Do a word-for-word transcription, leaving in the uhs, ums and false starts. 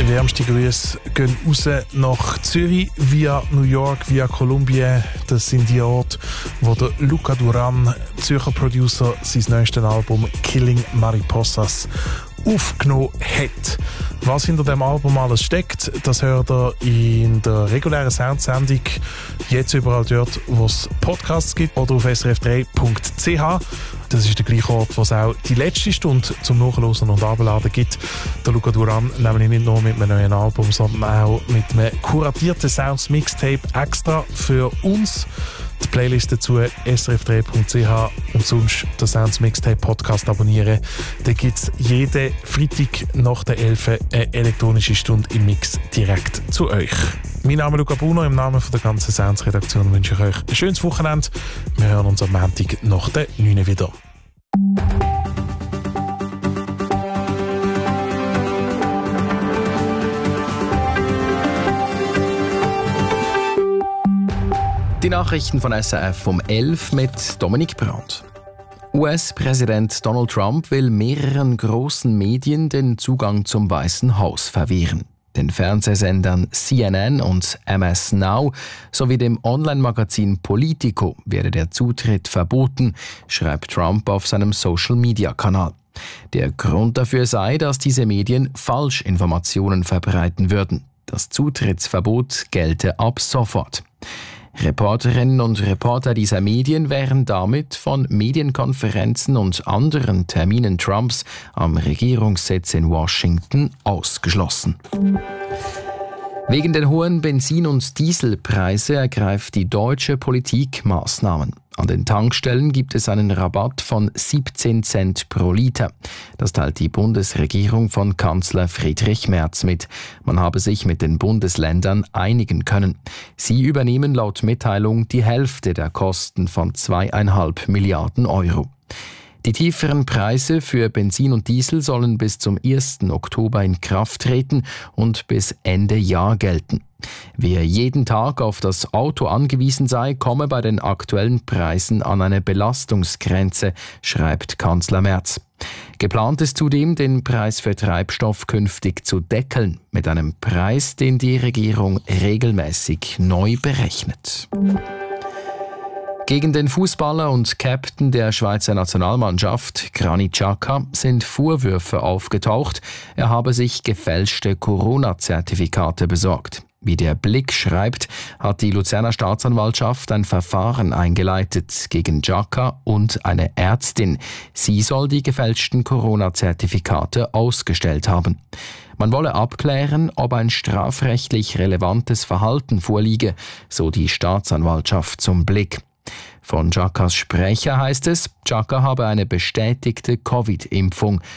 Wärmste Grüße gehen raus nach Zürich, via New York, via Kolumbien. Das sind die Orte, wo der Luca Duran, Zürcher Producer, sein neuestes Album «Killing Mariposas» aufgenommen hat. Was hinter dem Album alles steckt, das hört ihr in der regulären Soundsendung, jetzt überall dort, wo es Podcasts gibt, oder auf s r f drei punkt c h. Das ist der gleiche Ort, wo es auch die letzte Stunde zum Nachhören und Abladen gibt. Der Luca Duran nämlich nicht nur mit einem neuen Album, sondern auch mit einem kuratierten Sounds-Mixtape extra für uns. Die Playlist dazu s r f drei punkt c h und sonst den Sounds Mixtape Podcast abonnieren. Da gibt es jeden Freitag nach der elf eine elektronische Stunde im Mix direkt zu euch. Mein Name ist Luca Bruno, im Namen von der ganzen Sounds Redaktion wünsche ich euch ein schönes Wochenende. Wir hören uns am Montag nach der neun wieder. Die Nachrichten von S R F um elf mit Dominik Brandt. U S-Präsident Donald Trump will mehreren großen Medien den Zugang zum Weißen Haus verwehren. Den Fernsehsendern C N N und M S Now sowie dem Online-Magazin Politico werde der Zutritt verboten, schreibt Trump auf seinem Social-Media-Kanal. Der Grund dafür sei, dass diese Medien Falschinformationen verbreiten würden. Das Zutrittsverbot gelte ab sofort. Reporterinnen und Reporter dieser Medien wären damit von Medienkonferenzen und anderen Terminen Trumps am Regierungssitz in Washington ausgeschlossen. Wegen den hohen Benzin- und Dieselpreise ergreift die deutsche Politik Maßnahmen. An den Tankstellen gibt es einen Rabatt von siebzehn Cent pro Liter. Das teilt die Bundesregierung von Kanzler Friedrich Merz mit. Man habe sich mit den Bundesländern einigen können. Sie übernehmen laut Mitteilung die Hälfte der Kosten von zweieinhalb Milliarden Euro. Die tieferen Preise für Benzin und Diesel sollen bis zum ersten Oktober in Kraft treten und bis Ende Jahr gelten. Wer jeden Tag auf das Auto angewiesen sei, komme bei den aktuellen Preisen an eine Belastungsgrenze, schreibt Kanzler Merz. Geplant ist zudem, den Preis für Treibstoff künftig zu deckeln, mit einem Preis, den die Regierung regelmäßig neu berechnet. Gegen den Fußballer und Captain der Schweizer Nationalmannschaft, Granit Xhaka, sind Vorwürfe aufgetaucht, er habe sich gefälschte Corona-Zertifikate besorgt. Wie der Blick schreibt, hat die Luzerner Staatsanwaltschaft ein Verfahren eingeleitet gegen Xhaka und eine Ärztin. Sie soll die gefälschten Corona-Zertifikate ausgestellt haben. Man wolle abklären, ob ein strafrechtlich relevantes Verhalten vorliege, so die Staatsanwaltschaft zum Blick. Von Xhakas Sprecher heißt es, Xhaka habe eine bestätigte Covid-Impfung.